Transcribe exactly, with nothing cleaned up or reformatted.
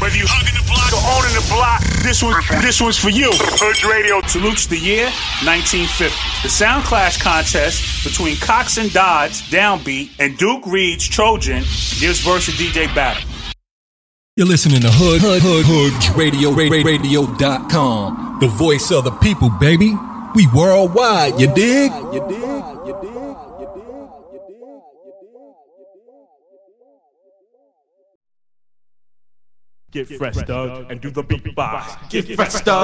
Whether you hugging the block or owning the block, this one, this one's for you. Hood Radio salutes the year nineteen fifty. The Sound Clash contest between Cox and Dodds, Downbeat, and Duke Reed's Trojan gives versus D J battle. You're listening to Hood, Hood, Hood, Hood Radio, radio dot com. The voice of the people, baby. We worldwide, you dig? You dig? You dig? Get fresh, Doug, and do the beatbox. Get fresh, Doug.